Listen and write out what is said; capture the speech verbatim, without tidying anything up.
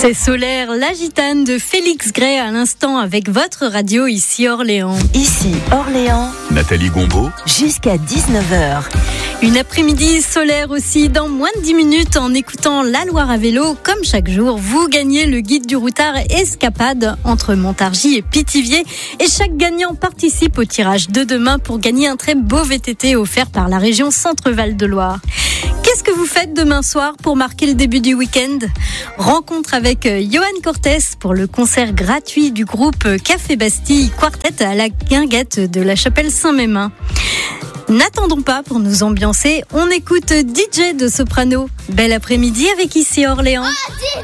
C'est Solaire, la gitane de Félix Gray à l'instant avec votre radio ici Orléans. Ici Orléans, Nathalie Gombeau, jusqu'à dix-neuf heures. Une après-midi solaire aussi dans moins de dix minutes en écoutant la Loire à vélo. Comme chaque jour, vous gagnez le guide du routard Escapade entre Montargis et Pithiviers. Et chaque gagnant participe au tirage de demain pour gagner un très beau V T T offert par la région Centre-Val de Loire. Qu'est-ce que vous faites demain soir pour marquer le début du week-end ? Rencontre avec Johan Cortés pour le concert gratuit du groupe Café Bastille Quartet à la Guinguette de la Chapelle Saint-Mémin. N'attendons pas pour nous ambiancer, on écoute D J de Soprano. Bel après-midi avec ici Orléans.